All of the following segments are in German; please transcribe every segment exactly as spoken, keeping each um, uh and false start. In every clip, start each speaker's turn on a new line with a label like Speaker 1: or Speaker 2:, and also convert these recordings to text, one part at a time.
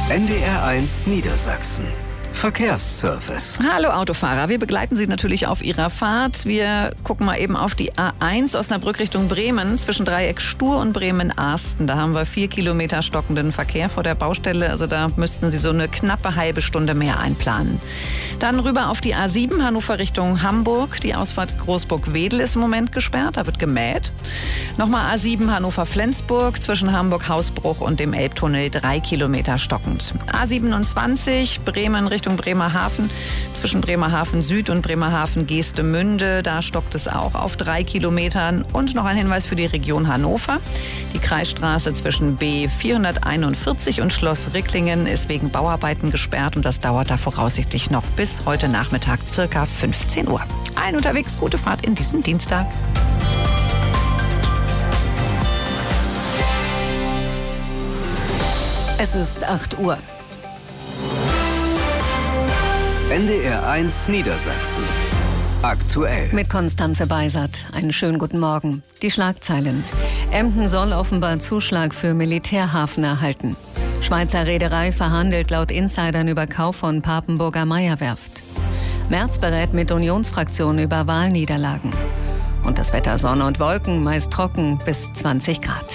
Speaker 1: N D R eins Niedersachsen. Verkehrsservice.
Speaker 2: Hallo Autofahrer, wir begleiten Sie natürlich auf Ihrer Fahrt. Wir gucken mal eben auf die A eins Osnabrück Richtung Bremen, zwischen Dreieck Stur und Bremen-Arsten. Da haben wir vier Kilometer stockenden Verkehr vor der Baustelle. Also da müssten Sie so eine knappe halbe Stunde mehr einplanen. Dann rüber auf die A sieben, Hannover Richtung Hamburg. Die Ausfahrt Großburg-Wedel ist im Moment gesperrt, da wird gemäht. Nochmal A sieben, Hannover-Flensburg, zwischen Hamburg-Hausbruch und dem Elbtunnel drei Kilometer stockend. A siebenundzwanzig, Bremen Richtung Bremerhaven, zwischen Bremerhaven Süd und Bremerhaven Geestemünde. Da stockt es auch auf drei Kilometern. Und noch ein Hinweis für die Region Hannover. Die Kreisstraße zwischen B vierhunderteinundvierzig und Schloss Ricklingen ist wegen Bauarbeiten gesperrt und das dauert da voraussichtlich noch bis heute Nachmittag circa fünfzehn Uhr. Allen unterwegs gute Fahrt in diesen Dienstag. Es ist acht Uhr.
Speaker 1: N D R eins Niedersachsen. Aktuell.
Speaker 2: Mit Konstanze Beisert. Einen schönen guten Morgen. Die Schlagzeilen. Emden soll offenbar Zuschlag für Militärhafen erhalten. Schweizer Reederei verhandelt laut Insidern über Kauf von Papenburger Meyer-Werft. Merz berät mit Unionsfraktion über Wahlniederlagen. Und das Wetter: Sonne und Wolken, meist trocken bis zwanzig Grad.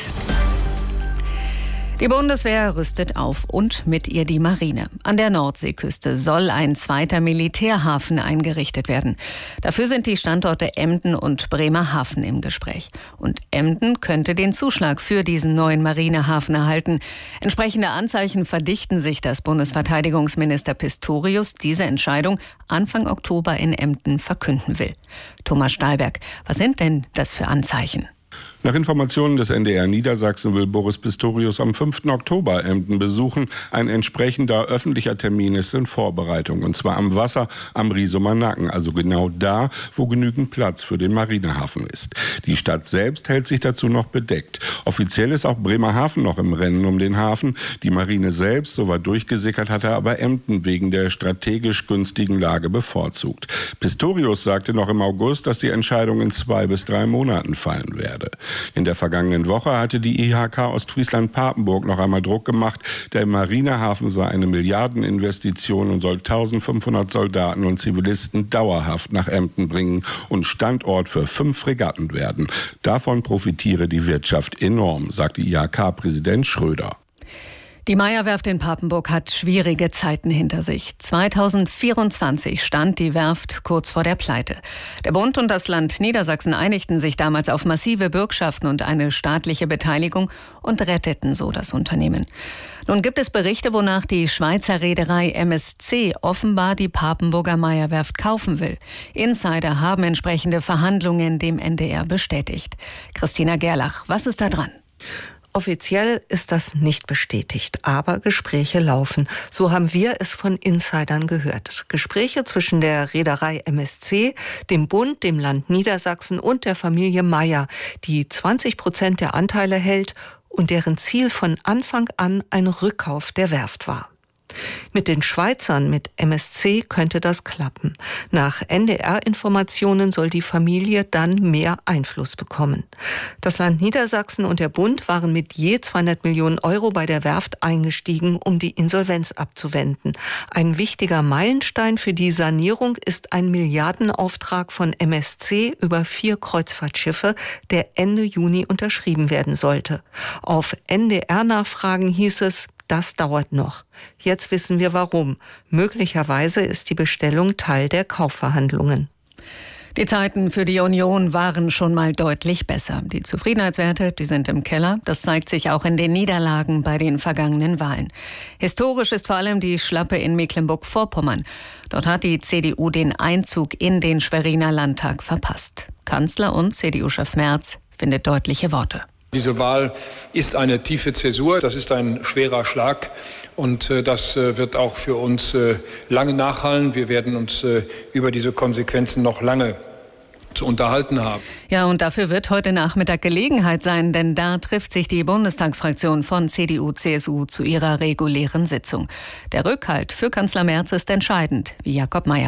Speaker 2: Die Bundeswehr rüstet auf und mit ihr die Marine. An der Nordseeküste soll ein zweiter Militärhafen eingerichtet werden. Dafür sind die Standorte Emden und Bremerhaven im Gespräch. Und Emden könnte den Zuschlag für diesen neuen Marinehafen erhalten. Entsprechende Anzeichen verdichten sich, dass Bundesverteidigungsminister Pistorius diese Entscheidung Anfang Oktober in Emden verkünden will. Thomas Stahlberg, was sind denn das für Anzeichen?
Speaker 3: Nach Informationen des N D R Niedersachsen will Boris Pistorius am fünften Oktober Emden besuchen. Ein entsprechender öffentlicher Termin ist in Vorbereitung. Und zwar am Wasser am Riesumer Nacken, also genau da, wo genügend Platz für den Marinehafen ist. Die Stadt selbst hält sich dazu noch bedeckt. Offiziell ist auch Bremerhaven noch im Rennen um den Hafen. Die Marine selbst, so weit durchgesickert, hatte aber Emden wegen der strategisch günstigen Lage bevorzugt. Pistorius sagte noch im August, dass die Entscheidung in zwei bis drei Monaten fallen werde. In der vergangenen Woche hatte die I H K Ostfriesland-Papenburg noch einmal Druck gemacht. Der Marinehafen sei eine Milliardeninvestition und soll eintausendfünfhundert Soldaten und Zivilisten dauerhaft nach Emden bringen und Standort für fünf Fregatten werden. Davon profitiere die Wirtschaft enorm, sagte I H K-Präsident Schröder.
Speaker 2: Die Meyer-Werft in Papenburg hat schwierige Zeiten hinter sich. zweitausendvierundzwanzig stand die Werft kurz vor der Pleite. Der Bund und das Land Niedersachsen einigten sich damals auf massive Bürgschaften und eine staatliche Beteiligung und retteten so das Unternehmen. Nun gibt es Berichte, wonach die Schweizer Reederei M S C offenbar die Papenburger Meyer-Werft kaufen will. Insider haben entsprechende Verhandlungen dem N D R bestätigt. Christina Gerlach, was ist da dran?
Speaker 4: Offiziell ist das nicht bestätigt, aber Gespräche laufen. So haben wir es von Insidern gehört. Gespräche zwischen der Reederei M S C, dem Bund, dem Land Niedersachsen und der Familie Meyer, die zwanzig Prozent der Anteile hält und deren Ziel von Anfang an ein Rückkauf der Werft war. Mit den Schweizern, mit M S C, könnte das klappen. Nach N D R-Informationen soll die Familie dann mehr Einfluss bekommen. Das Land Niedersachsen und der Bund waren mit je zweihundert Millionen Euro bei der Werft eingestiegen, um die Insolvenz abzuwenden. Ein wichtiger Meilenstein für die Sanierung ist ein Milliardenauftrag von M S C über vier Kreuzfahrtschiffe, der Ende Juni unterschrieben werden sollte. Auf N D R-Nachfragen hieß es: Das dauert noch. Jetzt wissen wir warum. Möglicherweise ist die Bestellung Teil der Kaufverhandlungen.
Speaker 2: Die Zeiten für die Union waren schon mal deutlich besser. Die Zufriedenheitswerte, die sind im Keller. Das zeigt sich auch in den Niederlagen bei den vergangenen Wahlen. Historisch ist vor allem die Schlappe in Mecklenburg-Vorpommern. Dort hat die C D U den Einzug in den Schweriner Landtag verpasst. Kanzler und C D U-Chef Merz findet deutliche Worte.
Speaker 5: Diese Wahl ist eine tiefe Zäsur, das ist ein schwerer Schlag und äh, das äh, wird auch für uns äh, lange nachhallen. Wir werden uns äh, über diese Konsequenzen noch lange zu unterhalten haben.
Speaker 2: Ja, und dafür wird heute Nachmittag Gelegenheit sein, denn da trifft sich die Bundestagsfraktion von C D U C S U zu ihrer regulären Sitzung. Der Rückhalt für Kanzler Merz ist entscheidend, wie Jakob Meyer